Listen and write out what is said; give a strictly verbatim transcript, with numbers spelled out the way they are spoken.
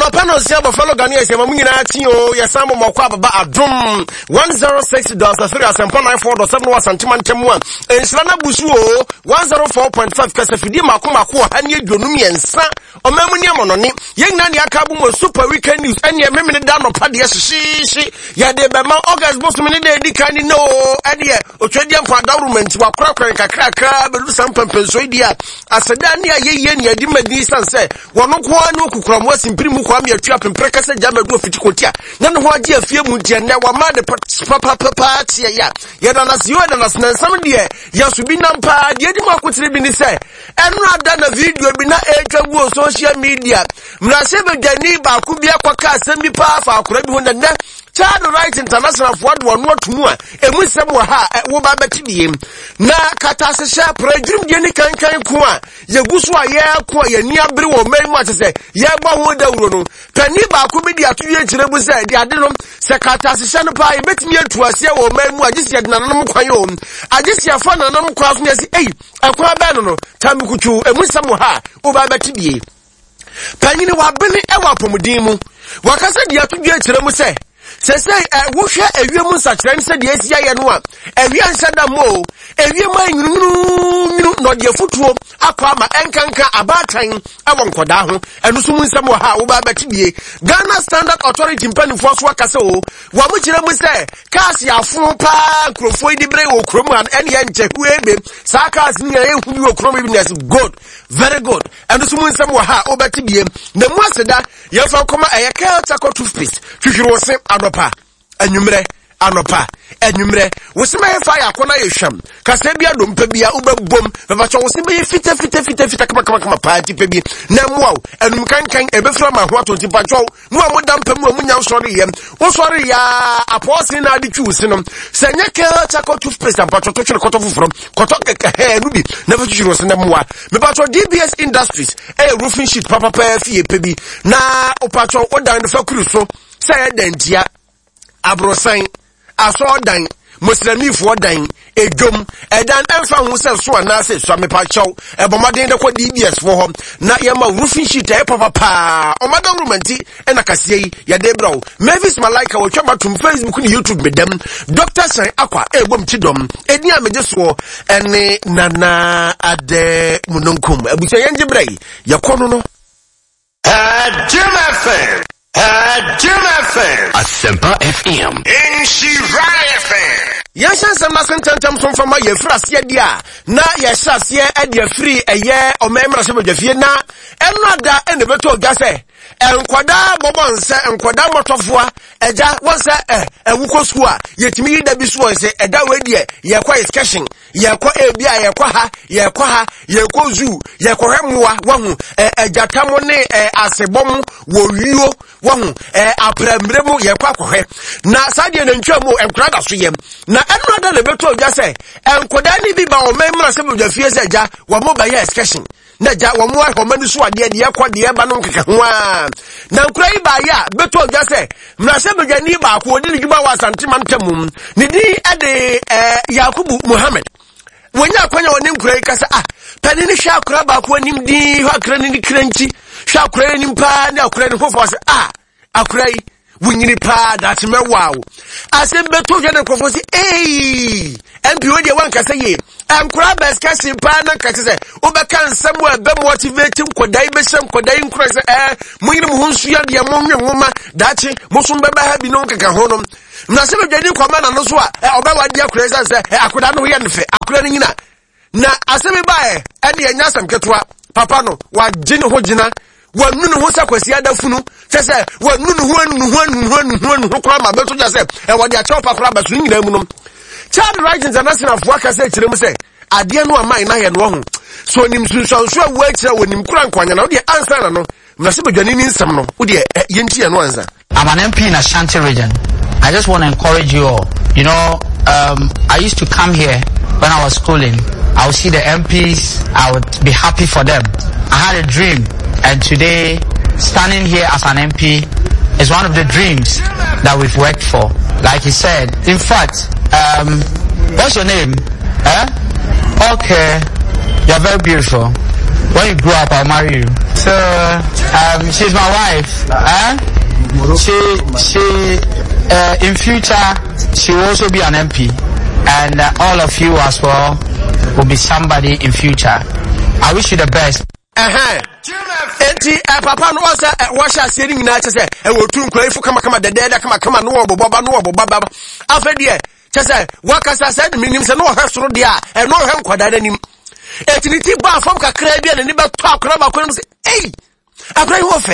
no pano sia Buffalo Ghanaians e mamu nyina ti o ya sambo makwa baba adum one oh six point three asempa nine four point seven santima ntemu a ensra na busu o one oh four point five kasafidi makoma ko ha ne adwonum yensa o mamu ne monone yegna ne aka bu mo super weekend news ene memene da no pade hyehyehye ya de be ma August boss me ne de di kan no ene otwadi amfa government wa korakora kakrakra be lu sampempenso dia aseda ne ayeye ne adi madi sanse wono ko anu kukura mo simpiri mu kwa me atua pempreka se jama do fitikotia na no ho agi afie mu die ne wa ma de papa papa tie ya ya na nasi yo na nasna sam de ya su bi nampa de di mo akotire bi ni se enu ada na video bi na etwa gu social media mrase be gani ba ku bi akwaka asem bi pa fa akora bi ho na ne Child Rights International forward one what mu a emu sem wo ha wo ba betidiem na kata se sha projum de ni kankan ko a ye guso a ye ko a ye ni abere wo mai mu atse ye gba ho dawuro no pani ba ko bi di atoye kire bu se de ade no se kata se sha no pa ye betimi atu ase wo mai mu agisi de nanom kwan yo agisi afa nanom kwa so ne se ei akwa ba no no tamikutu emu sem wo ha wo ba betidie pani ni wa bene e wa pomudin mu wakasa de atoye kire mu se se say eh wo hwe awiem nsakran se de asia ye no a awia nsada mo awiem anyunu no de futuo akwa ma enkanka abatan awon koda ho enu so mu nsem wo ha wo ba betidie Ghana Standard Authority mpanifo so akase o wa mu kire mu se cars ya fun pa krofo di bre wo krom an ene ye nche hu ebe sa cars ni ye hu wo krom business good very good enu so mu nsem wo ha wo betidie na mu aseda ye fa koma eye Keltaco toothpaste hwihwiro se anopa anwumre anopa anwumre wosema ye fa yakona ye hwam kasa bia do mpa bia ubabom baba cho wosema ye fita fita fita fita kama kama kama party pa bi na muaw anum kankan ebefra ma ho atonti pa cho mu amodam pa mu amunya sori ye wo sori ya apostle na adi twusi no senya Keltaco toothpaste ampa cho to twere koto fufuro koto keke nu bi na fa twiro se na muwa me pa cho D B S Industries eh roofing sheet papa pa fie pa bi na opa cho odan no fa kruso say dentia abrosan aso dan muslimifo dan edwom edan emfa hu se so na se so me pa chaw ebomaden de ko D B S for hom na ye ma roofing sheet e papa pa o madam romanti e na kase yi ye de bro Mavis Malaika wo twa batum Facebook ni YouTube medem Doctor San Akwa e bom chidom eni ameje so ene nana ade munonkum abucha yenje brai ye kono no Jim F M Uh, Jim F M. Asempa F M. In Shirai F M. Yasha sama sententam from fama ye frase dia na ye hyase e dia free eye o memra se bodafie na eno ada ene beto gase enkwada bobonse enkwada motofoa eja wonse eh ewuko school a yetimi da bi so se eda we die ye kwa excursion ye kwa ebia ye kwa ha ye kwa ha ye kwa zoo ye kwa hemwa wahu ejatamo ne asebom wo wiwo wahu apremremu ye kwa kwa na sadie na ntwamu enkwada so yem na eno ada le beto gase enkwada ni bi ba o memra se bodafie se eja wo mo ba ye excursion na ja wo mo ahomani so ade de yakwa de ba no nkeka ho a na nkura yi ba ya beto oja se mrase bedwani ba ko odi ligba wa santima ntamum ni di ade eh Yakubu Muhammad wonya akwanya woni nkura yi kasa ah pani ni hwa akura ba ko nim di hwa akura ni kranchi hwa akura ni mpa na akura ni fofo se ah akura yi wunyini pa that me wow asem beto oja de kofo se eh M P O de wan kasa ye ankura beska simpa na kasa se obeka nsem wa be motivating kodai be sem kodai nkura se eh munyini mu hunsu ya de mo nwe nwoma dachi musum beba ha bi no nkaka ho no na se be dwani kwama na no so a obewa de akura se se akoda no ye nfe akura ni nyina na asem ba e e de nya asem ketoa papa no wa gine ho gina wanu no ho sakwasi adafunu sese wanu no ho anu ho anu ho anu ho kwa ma beto ja se e wode a chopa kura basu nyina mu no Child Rights International for akase kire mu se ade no amai na ye no ho so nim sunso so awu akire wonim kura nkwanya na wo de answer na no mnase bedwani ni nsam no wo de yenti ye no anza. I'm an M P in Ashanti region. I just want to encourage you all. You know, um, I used to come here when I was schooling. I would see the M Ps. I would be happy for them. I had a dream, and today, standing here as an M P is one of the dreams that we've worked for. Like he said, in fact, um, what's your name? Eh? Okay, you're very beautiful. When you grow up, I'll marry you. So, uh, um, she's my wife. Huh? She, she, uh, in future, she will also be an M P. And uh, all of you as well will be somebody in future. I wish you the best. Uh-huh. Enti eh, papa no wasa washa asiri nyina che se e wotu nkwa ifu kama kama dedede kama kama no obo baba no obo baba afedie che se wakasa said minim se no hwesoro de a e no hwe nkwada nanim etiniti ba fam kakra bia ne ni beto akora ba kora mu se ei akora yi wo